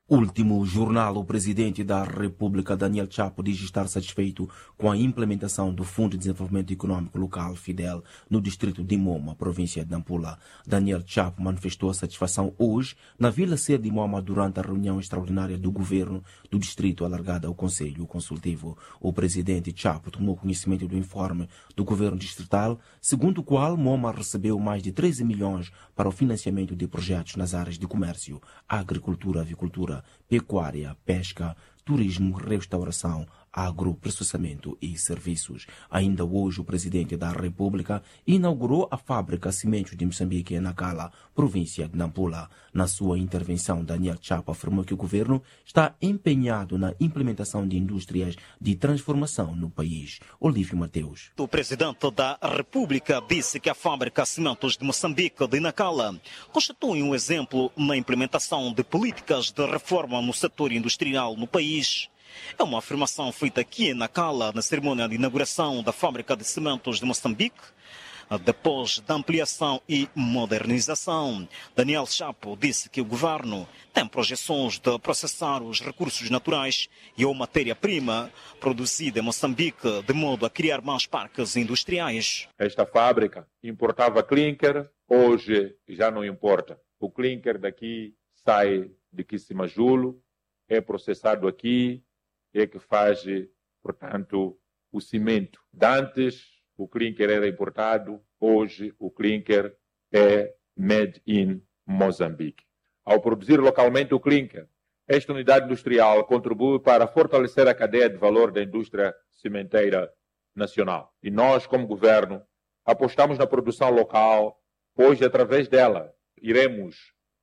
Último jornal, o presidente da República, Daniel Chapo, diz estar satisfeito com a implementação do Fundo de Desenvolvimento Econômico Local, FIDEL, no distrito de Moma, província de Nampula. Daniel Chapo manifestou a satisfação hoje na Vila C de Moma durante a reunião extraordinária do governo do distrito alargada ao Conselho Consultivo. O presidente Chapo tomou conhecimento do informe do governo distrital, segundo o qual Moma recebeu mais de 13 milhões para o financiamento de projetos nas áreas de comércio, agricultura, avicultura, pecuária, pesca, turismo, restauração, agroprocessamento e serviços. Ainda hoje, o presidente da República inaugurou a fábrica Cimentos de Moçambique em Nacala, província de Nampula. Na sua intervenção, Daniel Chapo afirmou que o governo está empenhado na implementação de indústrias de transformação no país. Olívio Mateus. O presidente da República disse que a fábrica Cimentos de Moçambique de Nacala constitui um exemplo na implementação de políticas de reforma no setor industrial no país. É uma afirmação feita aqui em Nacala, na cerimônia de inauguração da fábrica de cimentos de Moçambique, depois da ampliação e modernização. Daniel Chapo disse que o governo tem projeções de processar os recursos naturais e a matéria-prima produzida em Moçambique, de modo a criar mais parques industriais. Esta fábrica importava clinker, hoje já não importa. O clinker daqui sai de Quissimajolo, é processado aqui, é que faz, portanto, o cimento. Antes, o clinker era importado, hoje o clinker é made in Moçambique. Ao produzir localmente o clinker, esta unidade industrial contribui para fortalecer a cadeia de valor da indústria cimenteira nacional. E nós, como governo, apostamos na produção local, pois através dela iremos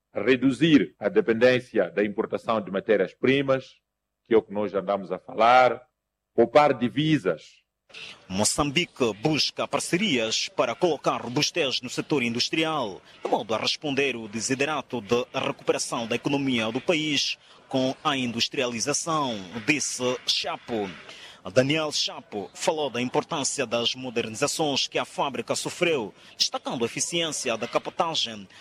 reduzir a dependência da importação de matérias-primas, que é o que nós andamos a falar, poupar divisas. Moçambique busca parcerias para colocar robustez no setor industrial, de modo a responder o desiderato de recuperação da economia do país com a industrialização, disse Chapo. Daniel Chapo falou da importância das modernizações que a fábrica sofreu, destacando a eficiência da capotagem,